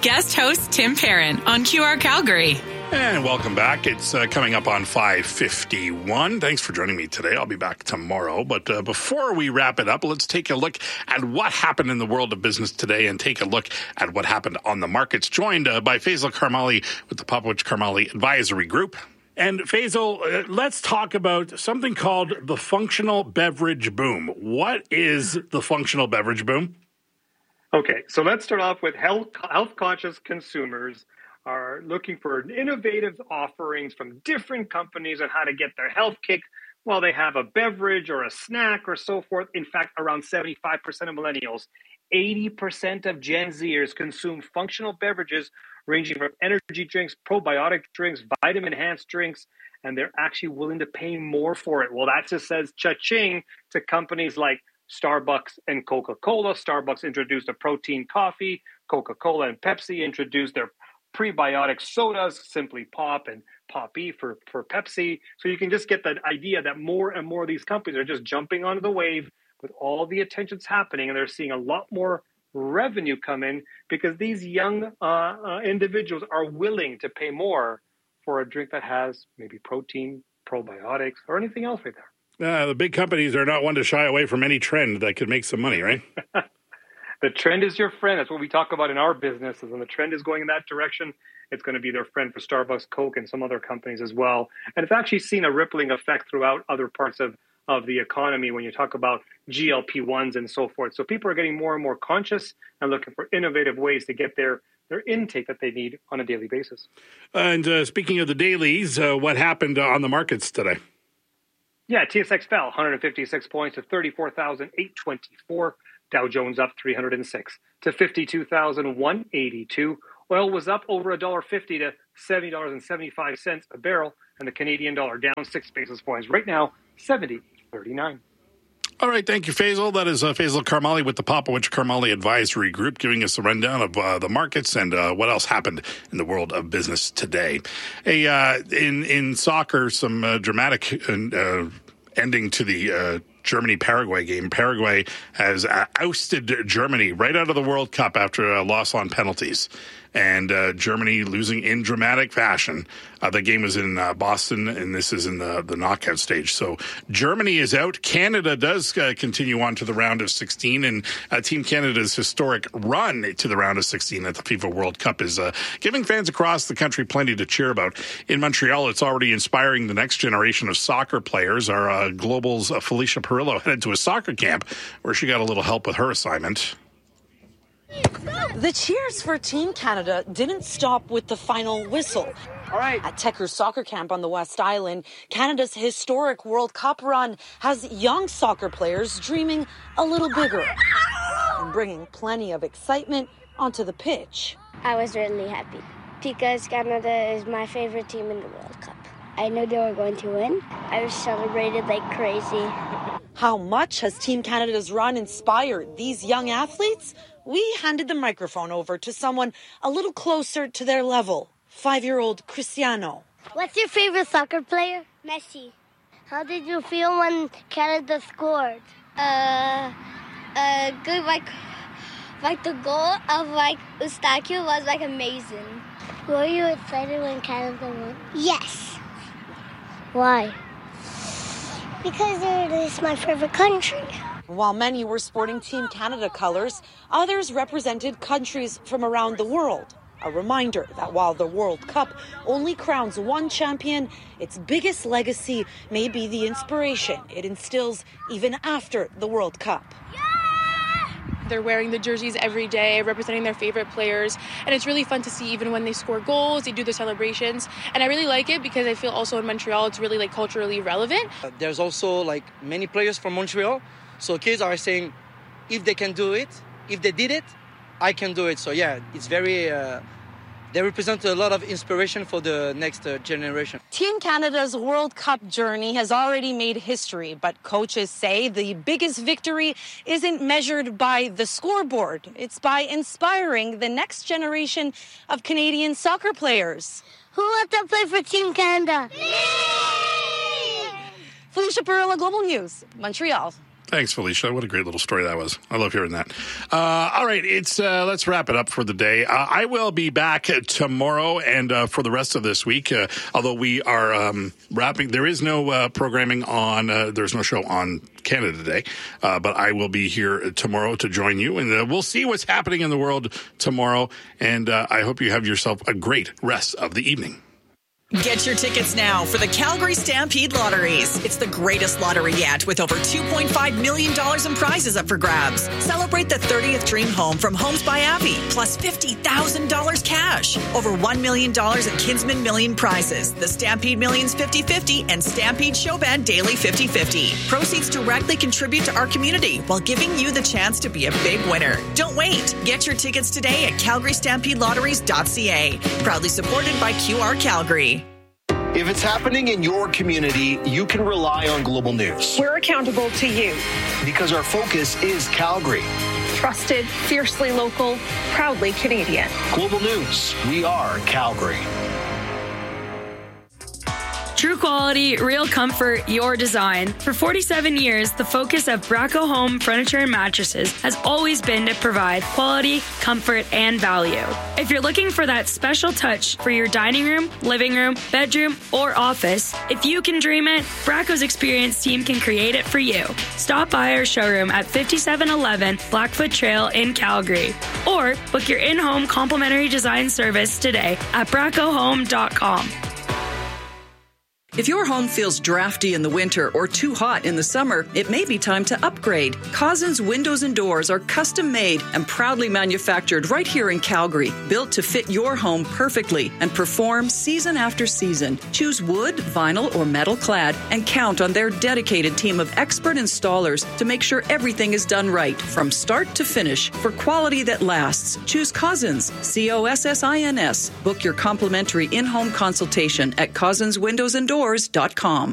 guest host Tim Parent on QR Calgary. And welcome back. It's coming up on 5:51. Thanks for joining me today. I'll be back tomorrow. But before we wrap it up, let's take a look at what happened in the world of business today and take a look at what happened on the markets. Joined by Faisal Karmali with the Popowich Karmali Advisory Group. And Faisal, let's talk about something called the functional beverage boom. What is the functional beverage boom? Okay, so let's start off with health-conscious consumers are looking for innovative offerings from different companies on how to get their health kick while they have a beverage or a snack or so forth. In fact, around 75% of millennials, 80% of Gen Zers consume functional beverages ranging from energy drinks, probiotic drinks, vitamin-enhanced drinks, and they're actually willing to pay more for it. Well, that just says cha-ching to companies like Starbucks and Coca-Cola. Starbucks introduced a protein coffee. Coca-Cola and Pepsi introduced their prebiotic sodas, Simply Pop and Poppy for Pepsi. So you can just get the idea that more and more of these companies are just jumping onto the wave with all the attention's happening, and they're seeing a lot more revenue come in because these young individuals are willing to pay more for a drink that has maybe protein, probiotics, or anything else right there. The big companies are not one to shy away from any trend that could make some money, right? The trend is your friend. That's what we talk about in our business. Is when the trend is going in that direction, it's going to be their friend for Starbucks, Coke, and some other companies as well. And it's actually seen a rippling effect throughout other parts of the economy when you talk about GLP-1s and so forth. So people are getting more and more conscious and looking for innovative ways to get their intake that they need on a daily basis. And speaking of the dailies, what happened on the markets today? Yeah, TSX fell 156 points to 34,824. Dow Jones up 306 to 52,182. Oil was up over $1.50 to $70.75 a barrel, and the Canadian dollar down 6 basis points. Right now, 70.39. All right, thank you, Faisal. That is Faisal Karmali with the Popowich Karmali Advisory Group giving us a rundown of the markets and what else happened in the world of business today. Hey, in soccer, some dramatic ending to the Germany-Paraguay game. Paraguay has ousted Germany right out of the World Cup after a loss on penalties. And Germany losing in dramatic fashion. The game was in Boston, and this is in the knockout stage. So Germany is out. Canada does continue on to the round of 16, and Team Canada's historic run to the round of 16 at the FIFA World Cup is giving fans across the country plenty to cheer about. In Montreal, it's already inspiring the next generation of soccer players. Our Global's Felicia Perillo headed to a soccer camp where she got a little help with her assignment. The cheers for Team Canada didn't stop with the final whistle. All right. At Techers Soccer Camp on the West Island, Canada's historic World Cup run has young soccer players dreaming a little bigger and bringing plenty of excitement onto the pitch. I was really happy because Canada is my favorite team in the World Cup. I knew they were going to win. I celebrated like crazy. How much has Team Canada's run inspired these young athletes? We handed the microphone over to someone a little closer to their level, 5-year-old Cristiano. What's your favorite soccer player? Messi. How did you feel when Canada scored? Good, like the goal of Eustáquio was amazing. Were you excited when Canada won? Yes. Why? Because it is my favorite country. While many were sporting Team Canada colors, others represented countries from around the world. A reminder that while the World Cup only crowns one champion, its biggest legacy may be the inspiration it instills even after the World Cup. They're wearing the jerseys every day, representing their favorite players. And it's really fun to see even when they score goals, they do the celebrations. And I really like it because I feel also in Montreal, it's really culturally relevant. There's also many players from Montreal. So kids are saying, if they can do it, if they did it, I can do it. So yeah, it's very, they represent a lot of inspiration for the next generation. Team Canada's World Cup journey has already made history, but coaches say the biggest victory isn't measured by the scoreboard. It's by inspiring the next generation of Canadian soccer players. Who wants to play for Team Canada? Felicia Perillo, Global News, Montreal. Thanks, Felicia. What a great little story that was. I love hearing that. All right, let's wrap it up for the day. I will be back tomorrow and for the rest of this week, although we are wrapping. There is no programming on, there's no show on Canada Day, but I will be here tomorrow to join you, and we'll see what's happening in the world tomorrow, and I hope you have yourself a great rest of the evening. Get your tickets now for the Calgary Stampede Lotteries. It's the greatest lottery yet, with over $2.5 million in prizes up for grabs. Celebrate the 30th dream home from Homes by Abbey, plus $50,000 cash. Over $1 million in Kinsman Million prizes. The Stampede Millions 50-50 and Stampede Showband Daily 50-50. Proceeds directly contribute to our community while giving you the chance to be a big winner. Don't wait. Get your tickets today at calgarystampede.ca. Proudly supported by QR Calgary. If it's happening in your community, you can rely on Global News. We're accountable to you. Because our focus is Calgary. Trusted, fiercely local, proudly Canadian. Global News, we are Calgary. True quality, real comfort, your design. For 47 years, the focus of Braco Home Furniture and Mattresses has always been to provide quality, comfort, and value. If you're looking for that special touch for your dining room, living room, bedroom, or office, if you can dream it, Braco's experienced team can create it for you. Stop by our showroom at 5711 Blackfoot Trail in Calgary, or book your in-home complimentary design service today at bracohome.com. If your home feels drafty in the winter or too hot in the summer, it may be time to upgrade. Cousins Windows and Doors are custom made and proudly manufactured right here in Calgary, built to fit your home perfectly and perform season after season. Choose wood, vinyl, or metal clad and count on their dedicated team of expert installers to make sure everything is done right from start to finish for quality that lasts. Choose Cousins, COSSINS. Book your complimentary in-home consultation at cousinswindowsanddoors.com.